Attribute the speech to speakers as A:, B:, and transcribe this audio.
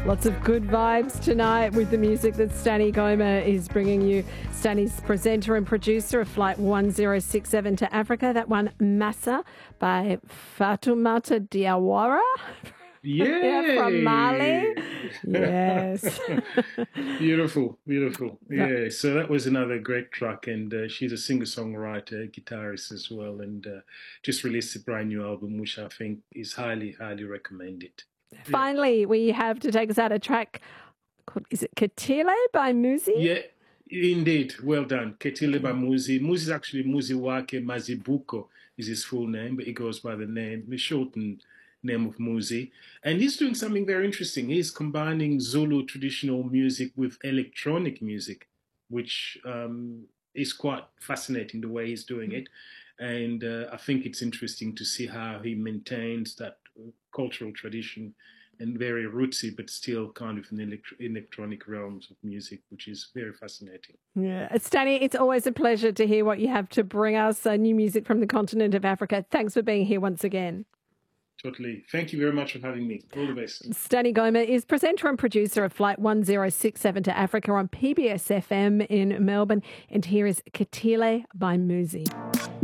A: Lots of good vibes tonight with the music that Stanny Goma is bringing you. Stanny's presenter and producer of Flight 1067 to Africa. That one, Massa, by Fatoumata Diawara.
B: Yeah,
A: from Mali. Yes.
B: Beautiful. Yeah, so that was another great track, and she's a singer-songwriter, guitarist as well, and just released a brand new album, which I think is highly, highly recommended.
A: Finally, we have to take us out a track called, is it Ketile by Muzi?
B: Yeah, indeed. Well done. Ketile by Muzi. Muzi is actually Muzi Wake Mazibuko is his full name, but he goes by the shortened name of Muzi. And he's doing something very interesting. He's combining Zulu traditional music with electronic music, which is quite fascinating the way he's doing it. And I think it's interesting to see how he maintains that cultural tradition and very rootsy, but still kind of in electronic realms of music, which is very fascinating.
A: Yeah, Stanny, it's always a pleasure to hear what you have to bring us, new music from the continent of Africa. Thanks for being here once again.
B: Totally. Thank you very much for having me. All the best.
A: Stanny Goma is presenter and producer of Flight 1067 to Africa on PBS FM in Melbourne. And here is Ketile by Muzi.